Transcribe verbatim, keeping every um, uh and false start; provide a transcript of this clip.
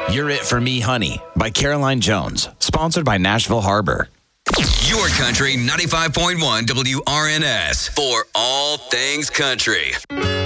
You're It For Me, Honey by Caroline Jones. Sponsored by Nashville Harbor. Your Country ninety-five point one W R N S for all things country.